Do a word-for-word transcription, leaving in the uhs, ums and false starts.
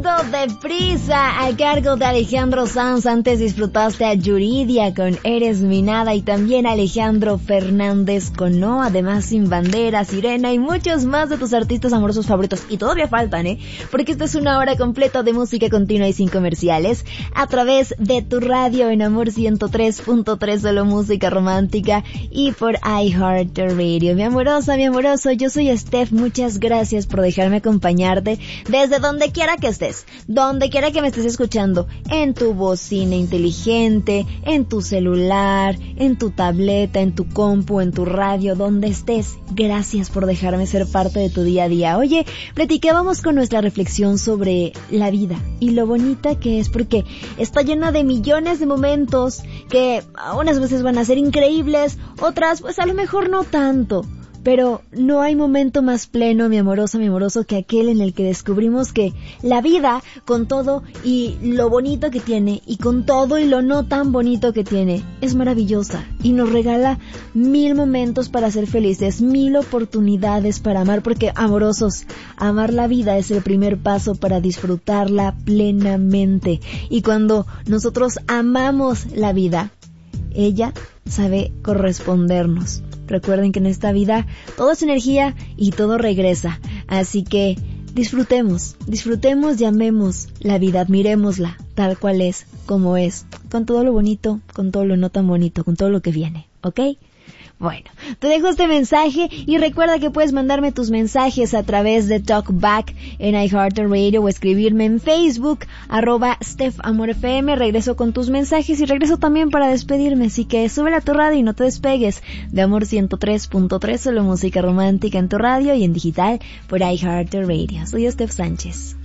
Ando Deprisa a cargo de Alejandro Sanz. Antes disfrutaste a Yuridia con Eres mi nada y también Alejandro Fernández con No, además Sin Bandera, Sirena y muchos más de tus artistas amorosos favoritos. Y todavía faltan, ¿eh? Porque esta es una hora completa de música continua y sin comerciales a través de tu radio en Amor ciento tres punto tres, solo música romántica, y por iHeartRadio. Mi amorosa, mi amoroso, yo soy Steph. Muchas gracias por dejarme acompañarte desde donde quiera que estés, donde quiera que me estés escuchando, en tu bocina inteligente, en tu celular, en tu tableta, en tu compu, en tu radio, donde estés. Gracias por dejarme ser parte de tu día a día. Oye, platicábamos con nuestra reflexión sobre la vida y lo bonita que es, porque está llena de millones de momentos que unas veces van a ser increíbles, otras pues a lo mejor no tanto. Pero no hay momento más pleno, mi amorosa, mi amoroso, que aquel en el que descubrimos que la vida, con todo y lo bonito que tiene, y con todo y lo no tan bonito que tiene, es maravillosa y nos regala mil momentos para ser felices, mil oportunidades para amar, porque, amorosos, amar la vida es el primer paso para disfrutarla plenamente. Y cuando nosotros amamos la vida, ella sabe correspondernos. Recuerden que en esta vida todo es energía y todo regresa. Así que disfrutemos, disfrutemos y amemos la vida, admirémosla tal cual es, como es, con todo lo bonito, con todo lo no tan bonito, con todo lo que viene, ¿ok? Bueno, te dejo este mensaje y recuerda que puedes mandarme tus mensajes a través de Talkback en iHeartRadio o escribirme en Facebook, arroba StephAmorFM. Regreso con tus mensajes y regreso también para despedirme, así que súbela a tu radio y no te despegues de Amor ciento tres punto tres, solo música romántica en tu radio y en digital por iHeartRadio. Soy Steph Sánchez.